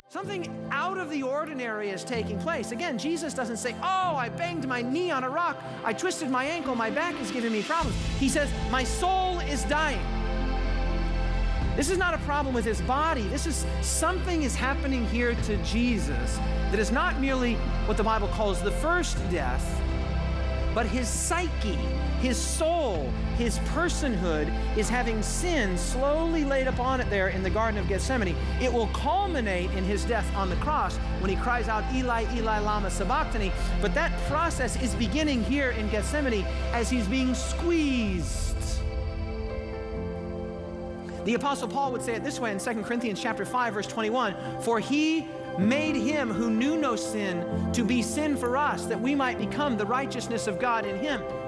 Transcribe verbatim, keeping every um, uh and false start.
Something out of the ordinary is taking place. Again, Jesus doesn't say, oh, I banged my knee on a rock, I twisted my ankle, my back is giving me problems. He says, my soul is dying. This is not a problem with his body. This is something is happening here to Jesus that is not merely what the Bible calls the first death, but his psyche, his soul, his personhood is having sin slowly laid upon it there in the Garden of Gethsemane. It will culminate in his death on the cross when he cries out, Eli, Eli, lama sabachthani. But that process is beginning here in Gethsemane as he's being squeezed. The Apostle Paul would say it this way in Second Corinthians chapter five, verse twenty-one, for he made him who knew no sin to be sin for us, that we might become the righteousness of God in him.